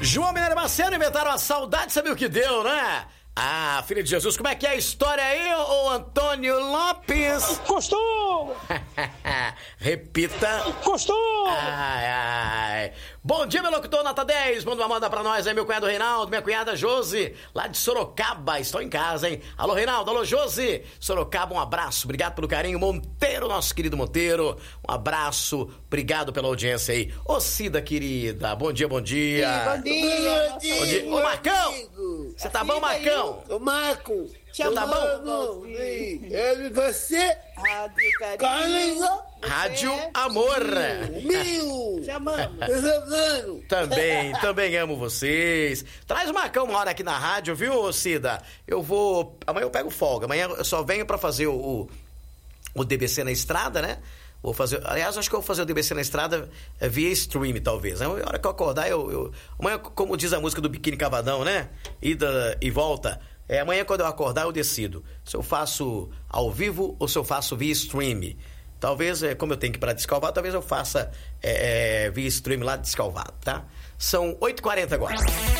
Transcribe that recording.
João Mineiro e Marcelo inventaram a saudade, sabe o que deu, né? Ah, filho de Jesus, como é que é a história aí, ô Antônio Lopes? Costumo! Repita. Costumo! Ai, ai. Bom dia, meu locutor nota 10. Manda uma moda pra nós aí, meu cunhado Reinaldo, minha cunhada Josi, lá de Sorocaba. Estou em casa, hein? Alô, Reinaldo, alô, Josi. Sorocaba, um abraço, obrigado pelo carinho. Monteiro, nosso querido Monteiro, um abraço, obrigado pela audiência aí. Ô, Cida, querida, bom dia, bom dia. Bom dia. Bom dia. Ô, Marcão, você tá bom, Marcão? Ô, Marco. Você tá bom? Eu e você? Rádio Amor. Mil. Chamamos. Também amo vocês. Traz o Marcão uma hora aqui na rádio, viu, Cida? Amanhã eu pego folga. Amanhã eu só venho pra fazer o DBC na estrada, né? Aliás, acho que eu vou fazer o DBC na estrada via stream, talvez. A hora que eu acordar, amanhã, como diz a música do Biquíni Cavadão, né? Ida e volta. Amanhã, quando eu acordar, eu decido se eu faço ao vivo ou se eu faço via stream. Talvez, como eu tenho que ir para Descalvado, talvez eu faça via stream lá de Descalvado, tá? São 8h40 agora.